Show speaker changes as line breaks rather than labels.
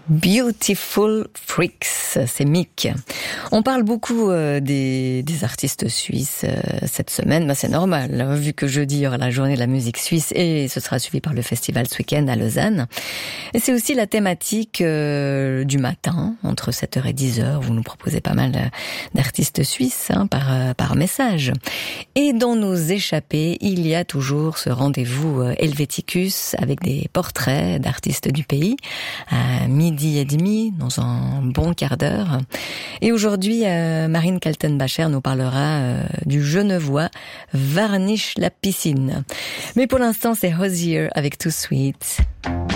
Beautiful Freaks, c'est Mick. On parle beaucoup des artistes suisses cette semaine, c'est normal, hein, vu que jeudi il y aura la journée de la musique suisse et ce sera suivi par le festival ce week-end à Lausanne. Et c'est aussi la thématique du matin, entre 7h et 10h, vous nous proposez pas mal d'artistes suisses par message. Et dans nos échappées, il y a toujours ce rendez-vous Helveticus avec des portraits d'artistes du pays, à midi et demi, dans un bon quart d'heure. Et aujourd'hui, Marine Kaltenbacher nous parlera du Genevois Varnish la piscine. Mais pour l'instant, c'est Hozier avec Too Sweet.